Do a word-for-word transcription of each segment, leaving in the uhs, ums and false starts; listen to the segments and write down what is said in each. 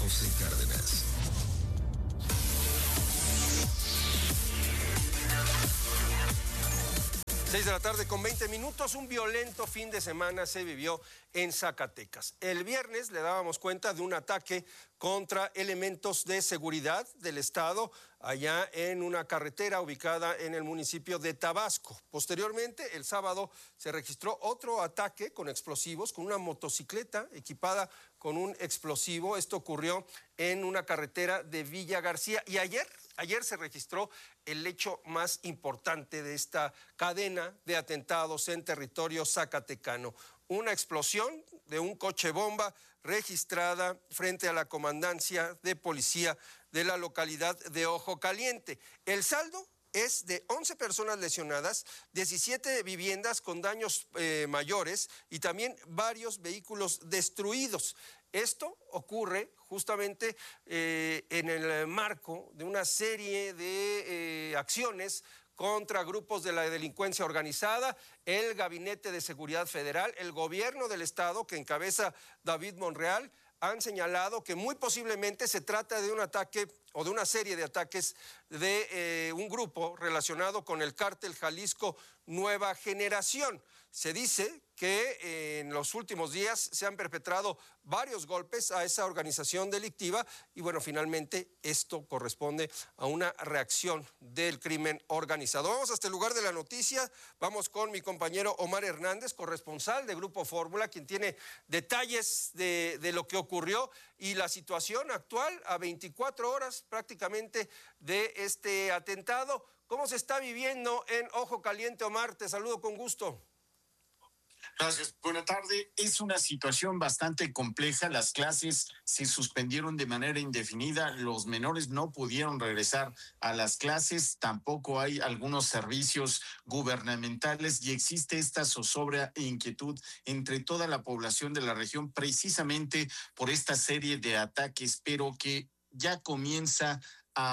José Cárdenas. Seis de la tarde con veinte minutos, un violento fin de semana se vivió en Zacatecas. El viernes le dábamos cuenta de un ataque contra elementos de seguridad del estado allá en una carretera ubicada en el municipio de Tabasco. Posteriormente, el sábado se registró otro ataque con explosivos, con una motocicleta equipada con un explosivo. Esto ocurrió en una carretera de Villa García y ayer Ayer se registró el hecho más importante de esta cadena de atentados en territorio zacatecano. Una explosión de un coche bomba registrada frente a la comandancia de policía de la localidad de Ojo Caliente. El saldo es de once personas lesionadas, diecisiete viviendas con daños eh, mayores y también varios vehículos destruidos. Esto ocurre justamente eh, en el marco de una serie de eh, acciones contra grupos de la delincuencia organizada, el Gabinete de Seguridad Federal, el gobierno del estado que encabeza David Monreal, han señalado que muy posiblemente se trata de un ataque o de una serie de ataques de eh, un grupo relacionado con el cártel Jalisco Nueva Generación. Se dice que eh, en los últimos días se han perpetrado varios golpes a esa organización delictiva y bueno, finalmente esto corresponde a una reacción del crimen organizado. Vamos hasta el lugar de la noticia, vamos con mi compañero Omar Hernández, corresponsal de Grupo Fórmula, quien tiene detalles de, de lo que ocurrió y la situación actual a veinticuatro horas prácticamente de este atentado. ¿Cómo se está viviendo en Ojo Caliente, Omar? Te saludo con gusto. Gracias. Buenas tardes. Es una situación bastante compleja. Las clases se suspendieron de manera indefinida. Los menores no pudieron regresar a las clases. Tampoco hay algunos servicios gubernamentales y existe esta zozobra e inquietud entre toda la población de la región precisamente por esta serie de ataques, pero que ya comienza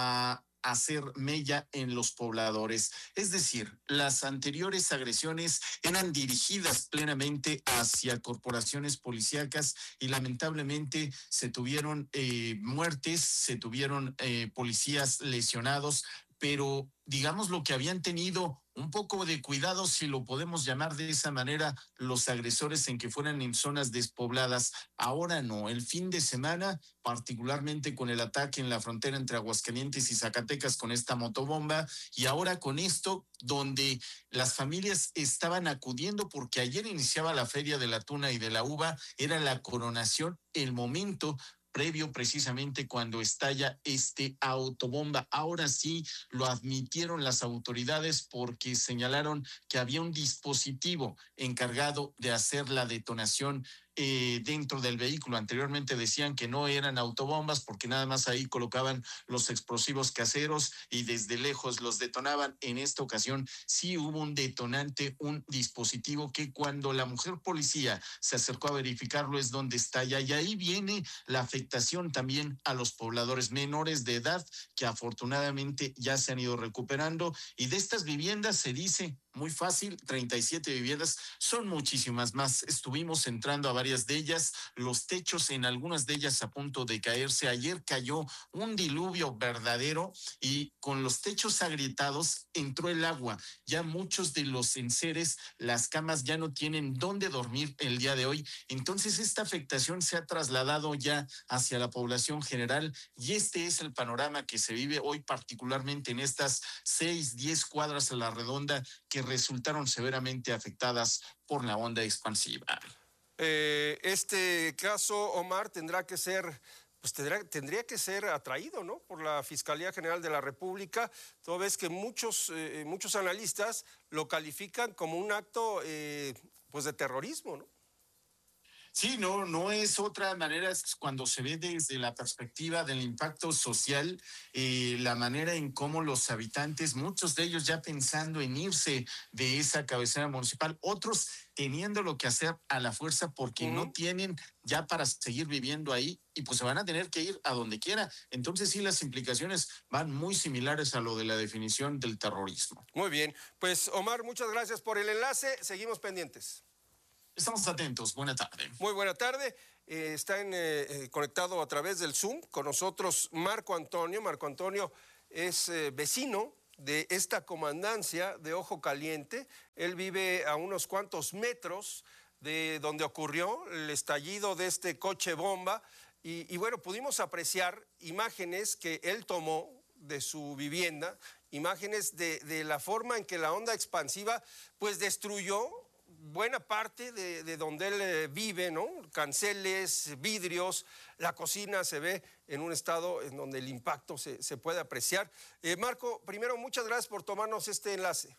a hacer mella en los pobladores. Es decir, las anteriores agresiones eran dirigidas plenamente hacia corporaciones policíacas y lamentablemente se tuvieron eh, muertes, se tuvieron eh, policías lesionados, pero digamos lo que habían tenido un poco de cuidado, si lo podemos llamar de esa manera, los agresores en que fueran en zonas despobladas. Ahora no, el fin de semana, particularmente con el ataque en la frontera entre Aguascalientes y Zacatecas con esta motobomba, y ahora con esto, donde las familias estaban acudiendo porque ayer iniciaba la Feria de la Tuna y de la Uva, era la coronación, el momento previo precisamente cuando estalla este autobomba. Ahora sí lo admitieron las autoridades porque señalaron que había un dispositivo encargado de hacer la detonación eh, dentro del vehículo. Anteriormente decían que no eran autobombas porque nada más ahí colocaban los explosivos caseros y desde lejos los detonaban. En esta ocasión sí hubo un detonante, un dispositivo que cuando la mujer policía se acercó a verificarlo es donde estalla, y ahí viene la afectación también a los pobladores menores de edad que afortunadamente ya se han ido recuperando, y de estas viviendas se dice muy fácil, treinta y siete viviendas, son muchísimas más. Estuvimos entrando a varias de ellas, los techos en algunas de ellas a punto de caerse. Ayer cayó un diluvio verdadero y con los techos agrietados entró el agua. Ya muchos de los enseres, las camas ya no tienen dónde dormir el día de hoy. Entonces esta afectación se ha trasladado ya hacia la población general y este es el panorama que se vive hoy, particularmente en estas seis, diez cuadras a la redonda que resultaron severamente afectadas por la onda expansiva. Eh, este caso, Omar, tendrá que ser, pues tendrá, tendría que ser atraído, ¿no?, por la Fiscalía General de la República, toda vez que muchos, eh, muchos analistas lo califican como un acto, eh, pues de terrorismo, ¿no? Sí, no, no es otra manera, es cuando se ve desde la perspectiva del impacto social, eh, la manera en cómo los habitantes, muchos de ellos ya pensando en irse de esa cabecera municipal, otros teniendo lo que hacer a la fuerza porque uh-huh. no tienen ya para seguir viviendo ahí y pues se van a tener que ir a donde quiera. Entonces sí, las implicaciones van muy similares a lo de la definición del terrorismo. Muy bien, pues Omar, muchas gracias por el enlace, seguimos pendientes. Estamos atentos. Buena tarde. Muy buena tarde. Eh, está en, eh, conectado a través del Zoom con nosotros Marco Antonio. Marco Antonio es eh, vecino de esta comandancia de Ojo Caliente. Él vive a unos cuantos metros de donde ocurrió el estallido de este coche bomba. Y, y bueno, pudimos apreciar imágenes que él tomó de su vivienda, imágenes de, de la forma en que la onda expansiva pues destruyó buena parte de, de donde él eh, vive, ¿no? Canceles, vidrios, la cocina se ve en un estado en donde el impacto se, se puede apreciar. Eh, Marco, primero, muchas gracias por tomarnos este enlace.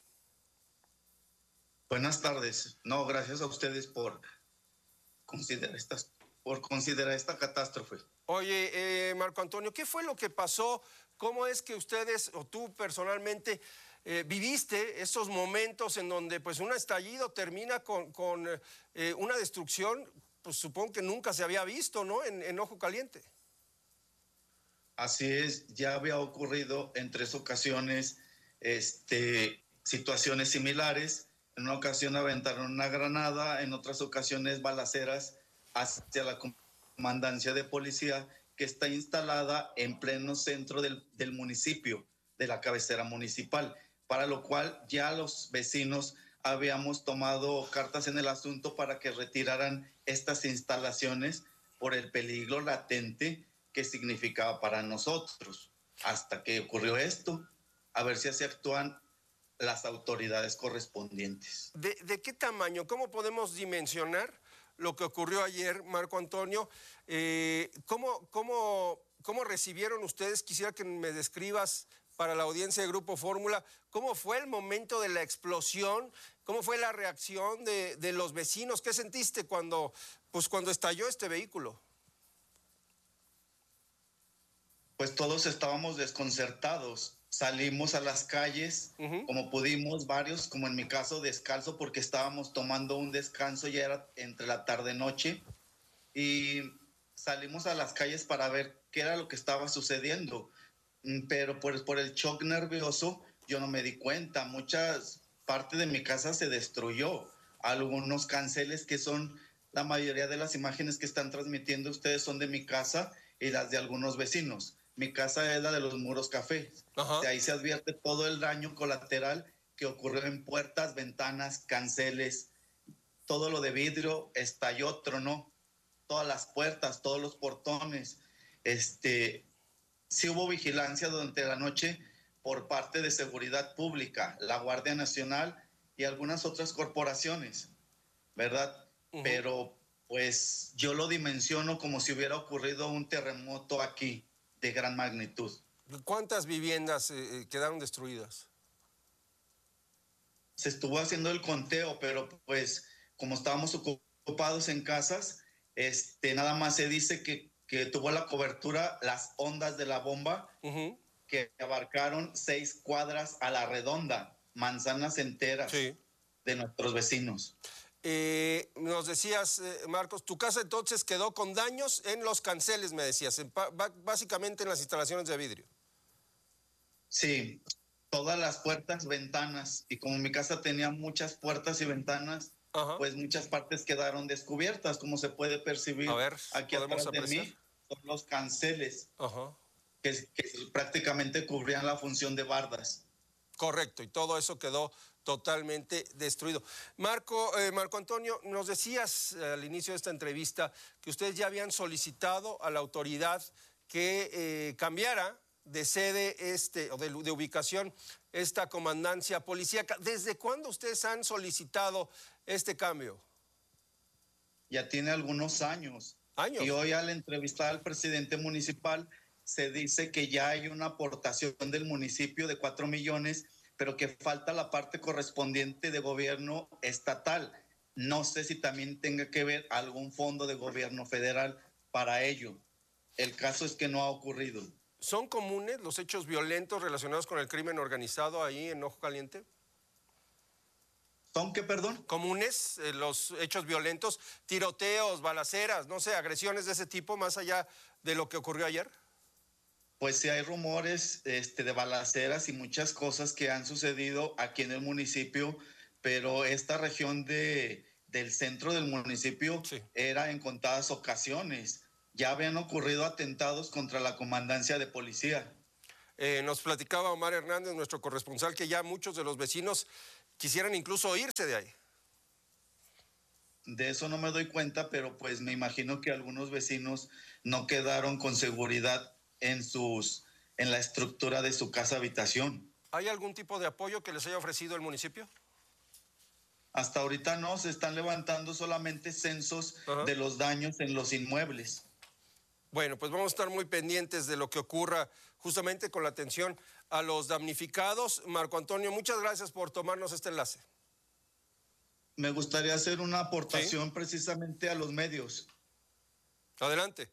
Buenas tardes. No, gracias a ustedes por considerar estas, por considerar esta catástrofe. Oye, eh, Marco Antonio, ¿qué fue lo que pasó? ¿Cómo es que ustedes, o tú personalmente, Eh, viviste esos momentos en donde pues un estallido termina con, con eh, una destrucción, pues supongo que nunca se había visto, ¿no? En, en Ojo Caliente. Así es, ya había ocurrido en tres ocasiones este, situaciones similares. En una ocasión aventaron una granada, en otras ocasiones balaceras hacia la comandancia de policía que está instalada en pleno centro del, del municipio, de la cabecera municipal, para lo cual ya los vecinos habíamos tomado cartas en el asunto para que retiraran estas instalaciones por el peligro latente que significaba para nosotros. Hasta que ocurrió esto, a ver si así actúan las autoridades correspondientes. ¿De, de qué tamaño? ¿Cómo podemos dimensionar lo que ocurrió ayer, Marco Antonio? Eh, ¿cómo, cómo, ¿Cómo recibieron ustedes? Quisiera que me describas para la audiencia de Grupo Fórmula, ¿cómo fue el momento de la explosión? ¿Cómo fue la reacción de, de los vecinos? ¿Qué sentiste cuando, pues, cuando estalló este vehículo? Pues todos estábamos desconcertados. Salimos a las calles, uh-huh. como pudimos, varios, como en mi caso, descalzo, porque estábamos tomando un descanso, ya era entre la tarde-noche, y salimos a las calles para ver qué era lo que estaba sucediendo. Pero por, por el shock nervioso yo no me di cuenta. Mucha parte de mi casa se destruyó. Algunos canceles que son, la mayoría de las imágenes que están transmitiendo ustedes son de mi casa y las de algunos vecinos. Mi casa es la de los muros café. Uh-huh. De ahí se advierte todo el daño colateral que ocurrió en puertas, ventanas, canceles. Todo lo de vidrio estalló, tronó. Todas las puertas, todos los portones. Este... Sí hubo vigilancia durante la noche por parte de Seguridad Pública, la Guardia Nacional y algunas otras corporaciones, ¿verdad? Uh-huh. Pero pues yo lo dimensiono como si hubiera ocurrido un terremoto aquí de gran magnitud. ¿Cuántas viviendas eh, quedaron destruidas? Se estuvo haciendo el conteo, pero pues como estábamos ocupados en casas, este, nada más se dice que que tuvo la cobertura las ondas de la bomba, uh-huh. que abarcaron seis cuadras a la redonda, manzanas enteras sí. de nuestros vecinos. Eh, nos decías, eh, Marcos, tu casa entonces quedó con daños en los canceles, me decías, en, básicamente en las instalaciones de vidrio. Sí, todas las puertas, ventanas, y como mi casa tenía muchas puertas y ventanas, Ajá. pues muchas partes quedaron descubiertas, como se puede percibir. A ver, aquí atrás de mí son los canceles Ajá. que, que prácticamente cubrían la función de bardas. Correcto, y todo eso quedó totalmente destruido. Marco, eh, Marco Antonio, nos decías al inicio de esta entrevista que ustedes ya habían solicitado a la autoridad que eh, cambiara de sede este, o de, de ubicación esta comandancia policíaca. ¿Desde cuándo ustedes han solicitado este cambio? Ya tiene algunos años. ¿Años? Y hoy al entrevistar al presidente municipal se dice que ya hay una aportación del municipio de cuatro millones, pero que falta la parte correspondiente de gobierno estatal. No sé si también tenga que ver algún fondo de gobierno federal para ello. El caso es que no ha ocurrido. ¿Son comunes los hechos violentos relacionados con el crimen organizado ahí en Ojo Caliente? ¿Son qué, perdón? ¿Comunes eh, los hechos violentos, tiroteos, balaceras, no sé, agresiones de ese tipo, más allá de lo que ocurrió ayer? Pues sí hay rumores este, de balaceras y muchas cosas que han sucedido aquí en el municipio, pero esta región de del centro del municipio sí. era en contadas ocasiones. Ya habían ocurrido atentados contra la comandancia de policía. Eh, nos platicaba Omar Hernández, nuestro corresponsal, que ya muchos de los vecinos quisieran incluso irse de ahí. De eso no me doy cuenta, pero pues me imagino que algunos vecinos no quedaron con seguridad en sus, en la estructura de su casa habitación. ¿Hay algún tipo de apoyo que les haya ofrecido el municipio? Hasta ahorita no, se están levantando solamente censos Ajá. de los daños en los inmuebles. Bueno, pues vamos a estar muy pendientes de lo que ocurra justamente con la atención a los damnificados. Marco Antonio, muchas gracias por tomarnos este enlace. Me gustaría hacer una aportación ¿Sí? precisamente a los medios. Adelante.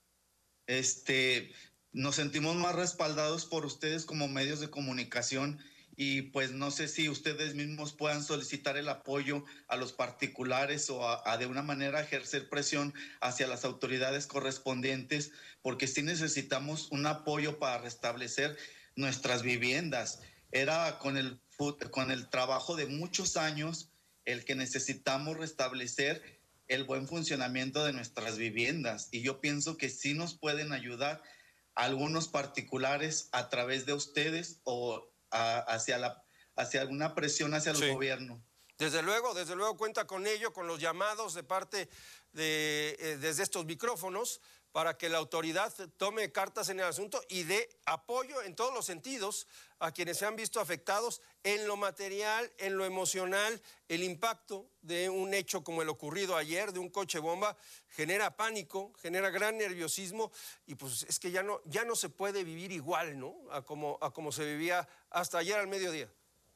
Este, nos sentimos más respaldados por ustedes como medios de comunicación y pues no sé si ustedes mismos puedan solicitar el apoyo a los particulares o a, a de una manera ejercer presión hacia las autoridades correspondientes, porque sí necesitamos un apoyo para restablecer nuestras viviendas. Era con el, con el trabajo de muchos años el que necesitamos restablecer el buen funcionamiento de nuestras viviendas, y yo pienso que sí nos pueden ayudar algunos particulares a través de ustedes o a, hacia, la, hacia alguna presión hacia el sí. gobierno. Desde luego, desde luego cuenta con ello, con los llamados de parte de eh, desde estos micrófonos para que la autoridad tome cartas en el asunto y dé apoyo en todos los sentidos a quienes se han visto afectados en lo material, en lo emocional. El impacto de un hecho como el ocurrido ayer, de un coche bomba, genera pánico, genera gran nerviosismo, y pues es que ya no, ya no se puede vivir igual, ¿no? A como, a como se vivía hasta ayer al mediodía.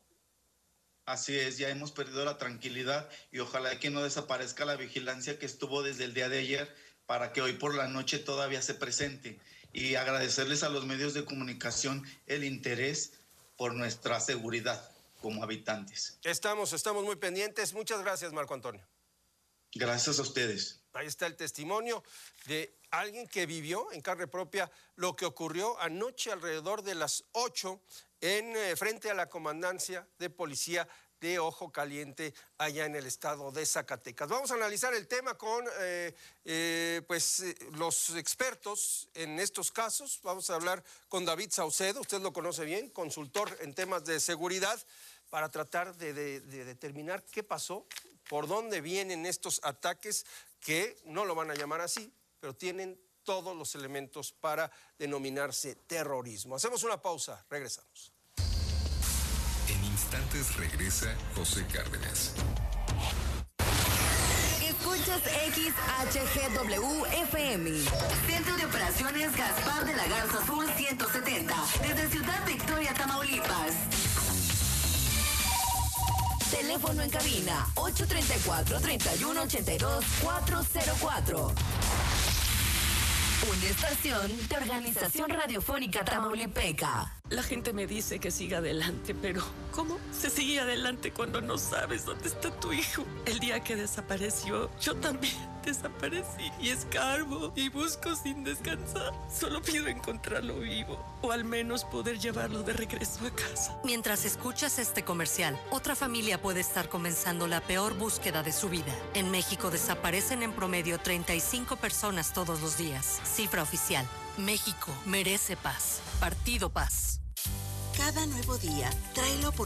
Así es, ya hemos perdido la tranquilidad y ojalá que no desaparezca la vigilancia que estuvo desde el día de ayer para que hoy por la noche todavía se presente, y agradecerles a los medios de comunicación el interés por nuestra seguridad como habitantes. Estamos, estamos muy pendientes. Muchas gracias, Marco Antonio. Gracias a ustedes. Ahí está el testimonio de alguien que vivió en carne propia lo que ocurrió anoche alrededor de las ocho en eh, frente a la comandancia de policía de Ojo Caliente, allá en el estado de Zacatecas. Vamos a analizar el tema con eh, eh, pues, eh, los expertos en estos casos. Vamos a hablar con David Saucedo, usted lo conoce bien, consultor en temas de seguridad, para tratar de, de, de determinar qué pasó, por dónde vienen estos ataques que no lo van a llamar así, pero tienen todos los elementos para denominarse terrorismo. Hacemos una pausa, regresamos. En instantes regresa José Cárdenas. Escuchas X H G W F M. Centro de Operaciones Gaspar de la Garza Sur ciento setenta. Desde Ciudad Victoria, Tamaulipas. Teléfono en cabina ocho tres cuatro, tres uno ocho dos, cuatro cero cuatro. Una estación de Organización Radiofónica Tamaulipeca. La gente me dice que siga adelante, pero ¿cómo se sigue adelante cuando no sabes dónde está tu hijo? El día que desapareció, yo también desaparecí y escarbo y busco sin descansar. Solo pido encontrarlo vivo o al menos poder llevarlo de regreso a casa. Mientras escuchas este comercial, otra familia puede estar comenzando la peor búsqueda de su vida. En México desaparecen en promedio treinta y cinco personas todos los días. Cifra oficial. México merece paz. Partido Paz. Cada nuevo día trae la oportunidad